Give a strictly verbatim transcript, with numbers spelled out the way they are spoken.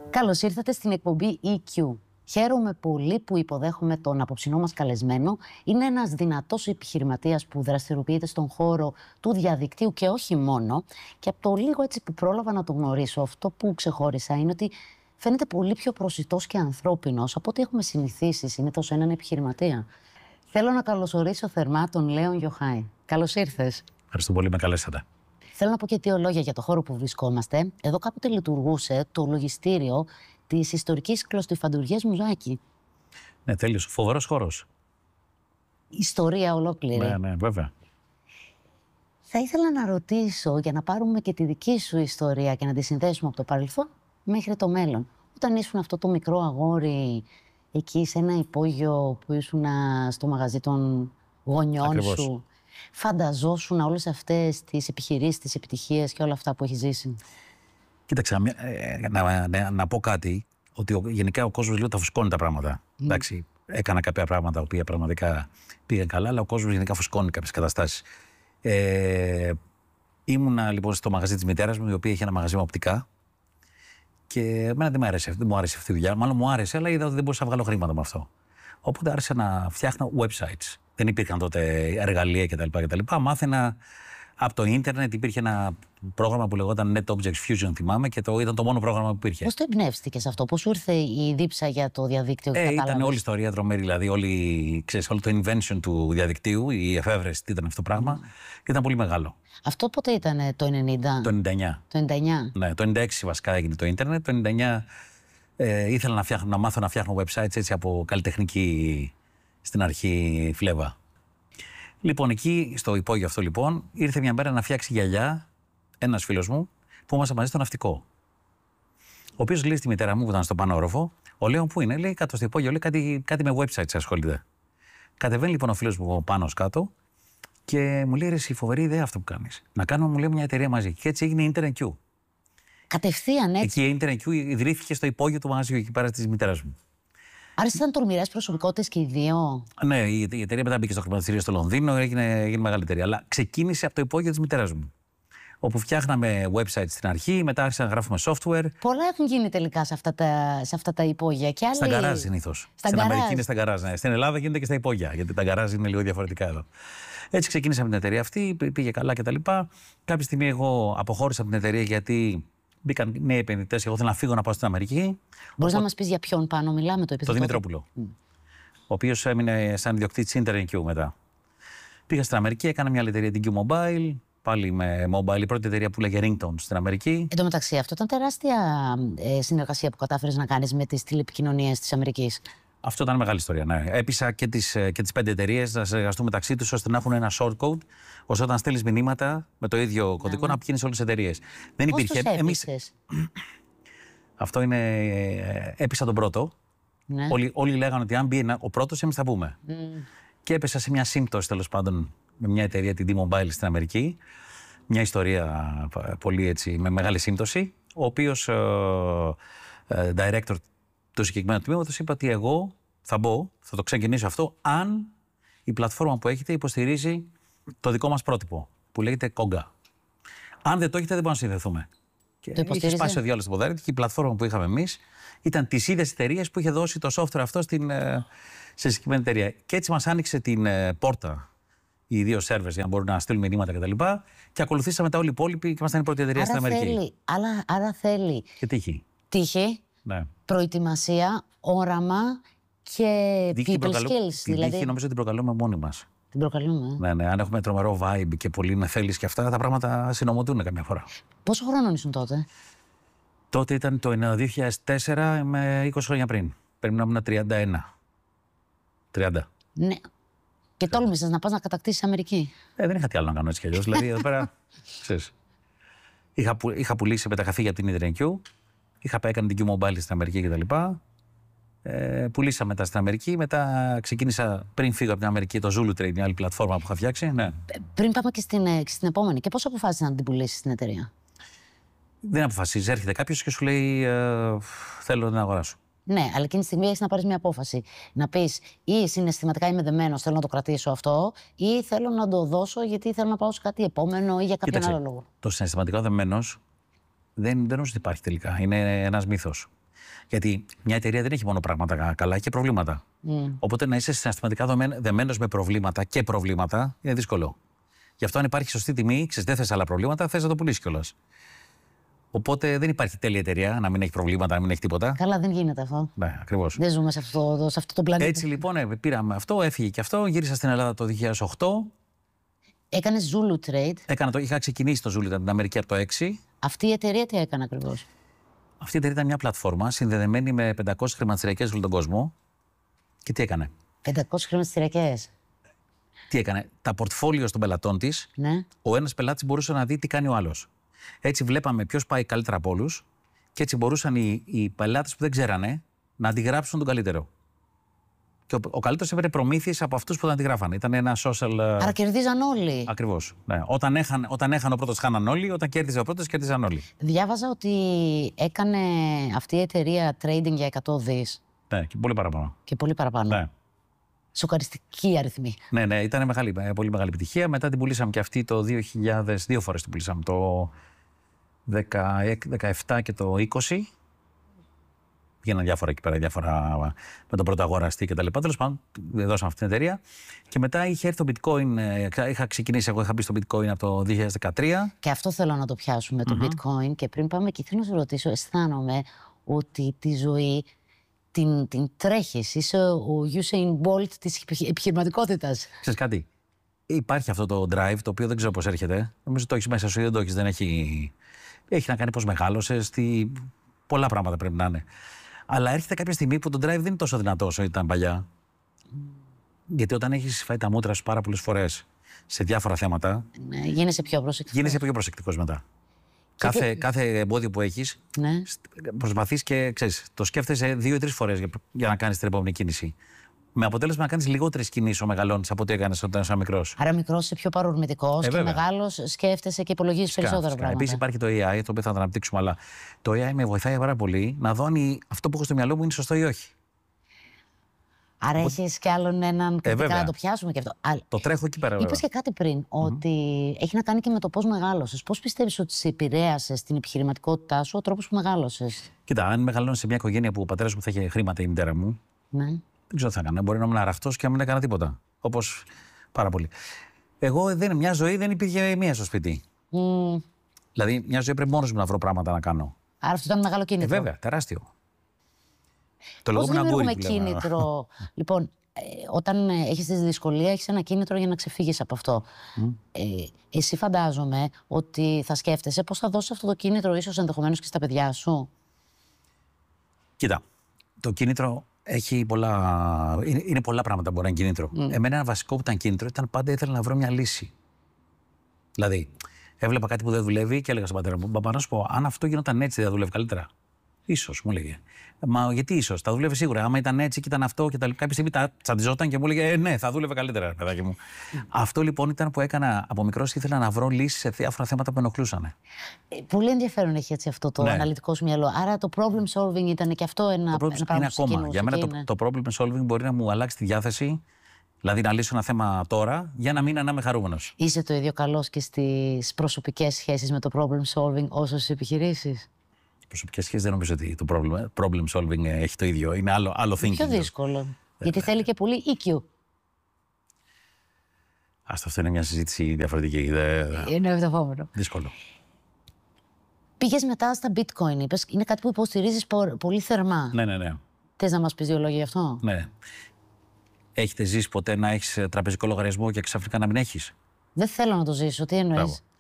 Καλώς ήρθατε στην εκπομπή ι κιου. Χαίρομαι πολύ που υποδέχομαι τον απόψινό μας καλεσμένο. Είναι ένας δυνατός επιχειρηματίας που δραστηριοποιείται στον χώρο του διαδικτύου και όχι μόνο. Και από το λίγο έτσι που πρόλαβα να τον γνωρίσω, αυτό που ξεχώρισα είναι ότι φαίνεται πολύ πιο προσιτός και ανθρώπινος από ό,τι έχουμε συνηθίσει συνήθως σε έναν επιχειρηματία. Θέλω να καλωσορίσω θερμά τον Λέον Γιοχάη. Καλώς ήρθες. Ευχαριστώ πολύ, με καλέσατε. Θέλω να πω και δύο λόγια για το χώρο που βρισκόμαστε. Εδώ κάποτε λειτουργούσε το λογιστήριο της ιστορικής κλωστοϊφαντουργίας Μουζάκη. Ναι, τέλειος. Φοβερός χώρος. Ιστορία ολόκληρη. Ναι, ναι, βέβαια. Θα ήθελα να ρωτήσω, για να πάρουμε και τη δική σου ιστορία και να τη συνδέσουμε από το παρελθόν μέχρι το μέλλον. Όταν ήσουν αυτό το μικρό αγόρι εκεί σε ένα υπόγειο που ήσουν στο μαγαζί των γονιών Ακριβώς. σου, φανταζόσουν όλες αυτές τις επιχειρήσεις, τις επιτυχίες και όλα αυτά που έχει ζήσει? Κοίταξε, να, να, να, να πω κάτι, ότι ο, γενικά ο κόσμος λίγο τα φουσκώνει τα πράγματα. Mm. Εντάξει, έκανα κάποια πράγματα τα οποία πραγματικά πήγαν καλά, αλλά ο κόσμος γενικά φουσκώνει κάποιες καταστάσεις. Ε, ήμουνα λοιπόν στο μαγαζί της μητέρας μου, η οποία είχε ένα μαγαζί με οπτικά. Και εμένα δεν μου άρεσε, δεν μου άρεσε αυτή η δουλειά. Μάλλον μου άρεσε, αλλά είδα ότι δεν μπορούσα να βγάλω χρήματα με αυτό. Οπότε άρχισα να φτιάχνω websites. Δεν υπήρχαν τότε εργαλεία κτλ. Μάθαινα από το ίντερνετ, υπήρχε ένα πρόγραμμα που λεγόταν Net Object Fusion, θυμάμαι, και το ήταν το μόνο πρόγραμμα που υπήρχε. Πώς το εμπνεύστηκες αυτό, πώς σου ήρθε η δίψα για το διαδίκτυο? Ε, ήταν όλη η ιστορία τρομερή, δηλαδή όλη, ξέρεις, όλο το invention του διαδικτύου, η εφεύρεση ήταν αυτό το πράγμα, mm. ήταν πολύ μεγάλο. Αυτό πότε ήταν, το ενενήντα? Το ενενήντα εννιά. Το ενενήντα εννιά. Ναι, το ενενήντα έξι βασικά έγινε το ίντερνετ. Το ενενήντα εννιά ε, ήθελα να, φτιάχνω, να μάθω να φτιάχνω websites έτσι από καλλιτεχνική στην αρχή φλέβα. Λοιπόν, εκεί στο υπόγειο αυτό λοιπόν, ήρθε μια μέρα να φτιάξει γυαλιά ένας φίλος μου που ήμασταν μαζί στο ναυτικό. Ο οποίος λέει στη μητέρα μου που ήταν στο πάνω όροφο, ο Λέων που είναι, λέει κάτω στο υπόγειο, λέει κάτι, κάτι με websites ασχολείται. Κατεβαίνει λοιπόν ο φίλος μου πάνω ως κάτω και μου λέει: ρε, εσύ, φοβερή ιδέα αυτό που κάνεις. Να κάνουμε, μου λέει, μια εταιρεία μαζί. Και έτσι έγινε η InternetQ. Κατευθείαν έτσι. Εκεί η InternetQ ιδρύθηκε στο υπόγειο του μαγαζιού εκεί πέρα της μητέρας μου. Άρα ήταν τολμηρές προσωπικότητες και οι δύο. Ναι, η, η εταιρεία μετά μπήκε στο χρηματιστήριο στο Λονδίνο, έγινε, έγινε μεγάλη εταιρεία. Αλλά ξεκίνησε από το υπόγειο της μητέρας μου. Όπου φτιάχναμε websites στην αρχή, μετά άρχισα να γράφουμε software. Πολλά έχουν γίνει τελικά σε αυτά τα, σε αυτά τα υπόγεια. Και άλλοι... Στα γκαράζ συνήθως. Στην γκαράζ. Αμερική είναι στα γκαράζ. Ναι. Στην Ελλάδα γίνεται και στα υπόγεια, γιατί τα γκαράζ είναι λίγο διαφορετικά εδώ. Έτσι ξεκίνησα με την εταιρεία αυτή, πήγε καλά κτλ. Κάποια στιγμή εγώ αποχώρησα από την εταιρεία γιατί μπήκαν νέοι επενδυτές. Εγώ θέλω να φύγω να πάω στην Αμερική. Μπορείς Οπότε... να μας πεις για ποιον πάνω μιλάμε, το Το Δημητρόπουλο. Mm. Ο οποίος έμεινε σαν ιδιοκτήτης InternetQ μετά. Πήγα στην Αμερική, έκανα μια άλλη εταιρεία, την Q Mobile. Πάλι με mobile, η πρώτη εταιρεία που λέγε Ringtone στην Αμερική. Εν τω μεταξύ, αυτό ήταν τεράστια ε, συνεργασία που κατάφερες να κάνεις με τις τηλεπικοινωνίες της Αμερικής. Αυτό ήταν μεγάλη ιστορία, ναι. Έπεισα και τις, και τις πέντε εταιρείες να συνεργαστούν μεταξύ τους ώστε να έχουν ένα shortcode, ώστε όταν στέλνεις μηνύματα με το ίδιο κωδικό να, να πηγαίνεις σε όλες τις εταιρείες. Δεν Πώς υπήρχε. Τους Εμείς... Αυτό είναι. Έπεισα τον πρώτο. Ναι. Όλοι, όλοι λέγανε ότι αν μπει ένα, ο πρώτος, εμείς θα πούμε. Mm. Και έπεσα σε μια σύμπτωση τέλος πάντων με μια εταιρεία, την T-Mobile στην Αμερική. Μια ιστορία πολύ έτσι, με μεγάλη σύμπτωση. Ο οποίος uh, uh, director του συγκεκριμένου τμήματος είπε ότι εγώ θα μπω, θα το ξεκινήσω αυτό, αν η πλατφόρμα που έχετε υποστηρίζει το δικό μας πρότυπο, που λέγεται Κόγκα. Αν δεν το έχετε, δεν μπορούμε να συνδεθούμε. Και είχε σπάσει ο διάολος στο ποδάρι και η πλατφόρμα που είχαμε εμείς ήταν της ίδιας εταιρείας που είχε δώσει το software αυτό στην, σε συγκεκριμένη εταιρεία. Και έτσι μας άνοιξε την πόρτα οι δύο σερβερς για να μπορούν να στείλουν μηνύματα κτλ. Και, και ακολουθήσαμε τα όλοι οι υπόλοιποι και ήμασταν η πρώτη εταιρεία άρα στην Αμερική. Θέλει, άρα, άρα θέλει. Και τύχη. Τύχη, ναι. Προετοιμασία, όραμα και Δίκη people προκαλώ... skills. Τη δηλαδή... τύχη νομίζω την προκαλούμε μόνοι μας. Την προκαλούμε. Ναι, ναι. Αν έχουμε τρομερό vibe και πολύ να θέλεις και αυτά, τα πράγματα συνομωτούν καμιά φορά. Πόσο χρόνο ήσουν τότε? Τότε ήταν το δύο χιλιάδες τέσσερα με είκοσι χρόνια πριν. Πρέπει να ήμουν τριάντα ένα. τριάντα. Ναι. Και τόλμησες να πας να κατακτήσεις Αμερική. Ε, δεν είχα τι άλλο να κάνω έτσι κι αλλιώς. Δηλαδή εδώ πέρα, ξέρεις, είχα, που, είχα πουλήσει μεταγραφή για την InternetQ, είχα πάει, έκανε την Q Mobile στην Αμερική κτλ. Ε, πουλήσα μετά στην Αμερική, μετά ξεκίνησα πριν φύγω από την Αμερική το Zulu Trade, μια άλλη πλατφόρμα που είχα φτιάξει. Ναι. Πριν πάμε και στην, και στην επόμενη, και πώς αποφάσισες να την πουλήσεις την εταιρεία? Δεν αποφασίζει. Έρχεται κάποιος και σου λέει ε, θέλω να την αγοράσω. Ναι, αλλά εκείνη τη στιγμή έχεις να πάρεις μια απόφαση. Να πεις ή συναισθηματικά είμαι δεμένος, θέλω να το κρατήσω αυτό, ή θέλω να το δώσω γιατί θέλω να πάω σε κάτι επόμενο ή για κάποιον άλλο λόγο. Το συναισθηματικά δεμένος δεν, δεν νομίζω ότι υπάρχει τελικά. Είναι ένας μύθος. Γιατί μια εταιρεία δεν έχει μόνο πράγματα καλά, έχει και προβλήματα. Mm. Οπότε να είσαι συναισθηματικά δεμένος με προβλήματα και προβλήματα είναι δύσκολο. Γι' αυτό, αν υπάρχει σωστή τιμή, ξέρεις, δεν θες άλλα προβλήματα, θες να το πουλήσεις κιόλας. Οπότε δεν υπάρχει τέλεια εταιρεία να μην έχει προβλήματα, να μην έχει τίποτα. Καλά, δεν γίνεται αυτό. Ναι, ακριβώς. Δεν ζούμε σε αυτό, σε αυτό το πλανήτη. Έτσι λοιπόν, ε, πήραμε αυτό, έφυγε και αυτό, γύρισα στην Ελλάδα το δύο χιλιάδες οκτώ. Έκανες Zulu Trade. Έκανα το, είχα ξεκινήσει το Zulu Trade την Αμερική από το έξι. Αυτή η εταιρεία τι έκανε ακριβώς? Αυτή η εταιρεία ήταν μια πλατφόρμα συνδεδεμένη με πεντακόσιες χρηματιστηριακές όλο τον κόσμο. Και τι έκανε? πεντακόσιες χρηματιστηριακές. Τι έκανε? Τα πορτφόλιο των πελατών της, ναι. Ο ένας πελάτης μπορούσε να δει τι κάνει ο άλλος. Έτσι βλέπαμε ποιος πάει καλύτερα από όλους και έτσι μπορούσαν οι, οι πελάτες που δεν ξέρανε να αντιγράψουν τον καλύτερο. Και ο, ο καλύτερος έβρε προμήθειες από αυτούς που δεν αντιγράφανε. Ήταν ένα social. Άρα κερδίζαν όλοι. Ακριβώς. Ναι. Όταν, έχαν, όταν έχανε ο πρώτος, χάναν όλοι. Όταν κέρδιζε ο πρώτος, κέρδιζαν όλοι. Διάβαζα ότι έκανε αυτή η εταιρεία trading για εκατό δις. Ναι, και πολύ παραπάνω. Και πολύ παραπάνω. Ναι. Σοκαριστική αριθμή. Ναι, ναι, ήταν μεγάλη, πολύ μεγάλη επιτυχία. Μετά την πουλήσαμε και αυτή το δύο χιλιάδες, δύο φορές την πουλήσαμε. Το δεκαεπτά και το είκοσι. Γίνανε διάφορα εκεί πέρα, διάφορα με τον πρώτο αγοραστή κτλ. Τέλος πάντων, δώσαμε αυτή την εταιρεία. Και μετά είχε έρθει το bitcoin. Είχα ξεκινήσει, εγώ είχα μπει στο bitcoin από το δύο χιλιάδες δεκατρία. Και αυτό θέλω να το πιάσουμε, το mm-hmm. bitcoin. Και πριν πάμε εκεί, θέλω να σου ρωτήσω, αισθάνομαι ότι τη ζωή την, την τρέχεις. Είσαι ο Usain Bolt της επιχειρηματικότητας. Ξέρεις κάτι? Υπάρχει αυτό το drive, το οποίο δεν ξέρω πώς έρχεται. Νομίζω το έχεις μέσα σου ή δεν το έχεις. Δεν έχει... έχει να κάνει πώς μεγάλωσες. Τι... Πολλά πράγματα πρέπει να είναι. Αλλά έρχεται κάποια στιγμή που το drive δεν είναι τόσο δυνατό όσο ήταν παλιά. Mm. Γιατί όταν έχεις φάει τα μούτρα σου πάρα πολλές φορές σε διάφορα θέματα. Ναι, γίνεσαι πιο προσεκτικός. Γίνεσαι πιο προσεκτικός μετά. Κάθε, και... κάθε εμπόδιο που έχεις, ναι. προσπαθείς και ξέρεις, το σκέφτεσαι δύο ή τρεις φορές για, για να κάνεις την επόμενη κίνηση. Με αποτέλεσμα να κάνεις λιγότερες κινήσεις όσο μεγαλώνεις από ό,τι έκανες όταν ήσουν μικρός. Άρα μικρός είσαι πιο παρορμητικός ε, και μεγάλος σκέφτεσαι και υπολογίζεις περισσότερα πράγματα. Επίσης υπάρχει το έι άι, το οποίο θα το αναπτύξουμε, αλλά το έι άι με βοηθάει πάρα πολύ να δω αν αυτό που έχω στο μυαλό μου είναι σωστό ή όχι. Άρα έχεις κι άλλον έναν κριτικά ε, να το πιάσουμε και αυτό. Το τρέχω εκεί πέρα. Είπες και κάτι πριν, ότι mm-hmm. έχει να κάνει και με το πώς μεγάλωσες. Πώς πιστεύεις ότι σε επηρέασε στην επιχειρηματικότητά σου ο τρόπος που μεγάλωσες? Κοίτα, αν μεγαλώνεις σε μια οικογένεια που ο πατέρας μου θα είχε χρήματα, η μητέρα μου. Ναι. Δεν ξέρω τι θα έκανα. Μπορεί να ήμουν αραχτός και να μην έκανα τίποτα. Όπως πάρα πολύ. Εγώ δεν, μια ζωή δεν υπήρχε μία στο σπίτι. Mm. Δηλαδή, μια ζωή πρέπει μόνος μου να βρω πράγματα να κάνω. Άρα αυτό ήταν μεγάλο κίνητρο. Ε, βέβαια, τεράστιο. Το πώς δημιουργούμε κίνητρο? Λοιπόν, ε, όταν έχεις τη δυσκολία, έχεις ένα κίνητρο για να ξεφύγεις από αυτό. Mm. Ε, εσύ φαντάζομαι ότι θα σκέφτεσαι πώς θα δώσεις αυτό το κίνητρο, ίσως ενδεχομένως και στα παιδιά σου. Κοίτα, το κίνητρο έχει πολλά, είναι, είναι πολλά πράγματα που μπορεί να είναι κίνητρο. Mm. Εμένα ένα βασικό που ήταν κίνητρο ήταν πάντα ήθελα να βρω μια λύση. Δηλαδή, έβλεπα κάτι που δεν δουλεύει και έλεγα στον πατέρα μου: Μπαμπά, να σου πω, αν αυτό γινόταν έτσι, δεν θα δουλεύει καλύτερα? Ίσως, μου έλεγε. Μα γιατί ίσως, θα δούλευε σίγουρα. Άμα ήταν έτσι και ήταν αυτό και τα κάποια στιγμή τα τσαντιζόταν και μου έλεγε: ε, ναι, θα δούλευε καλύτερα, παιδάκι μου. Mm. Αυτό λοιπόν ήταν που έκανα από μικρός, ήθελα να βρω λύσεις σε διάφορα θέματα που ενοχλούσαν. Ε, πολύ ενδιαφέρον έχει έτσι αυτό το ναι. αναλυτικό σου μυαλό. Άρα το problem solving ήταν και αυτό ένα, το ένα πράγμα που είναι ακόμα. Για μένα το, το problem solving μπορεί να μου αλλάξει τη διάθεση. Δηλαδή να λύσω ένα θέμα τώρα για να μην να είμαι χαρούμενος. Είσαι το ίδιο καλός και στις προσωπικές σχέσεις με το problem solving όσο στις επιχειρήσεις? Προσωπικές σχέσεις δεν νομίζω ότι το problem, problem solving έχει το ίδιο. Είναι άλλο, άλλο thinking. Πιο δύσκολο. Ε, γιατί ε, θέλει και πολύ ι κιου. Άστα, αυτό είναι μια συζήτηση διαφορετική. Δε... Είναι ευδεχόμενο. Δύσκολο. Πήγες μετά στα bitcoin, είπες. Είναι κάτι που υποστηρίζεις πολύ θερμά. Ναι, ναι, ναι. Θες να μας πεις δύο λόγια γι' αυτό? Ναι. Έχετε ζήσει ποτέ να έχεις τραπεζικό λογαριασμό και ξαφνικά να μην έχεις? Δεν θέλω να το ζήσω. Τι εννοείς?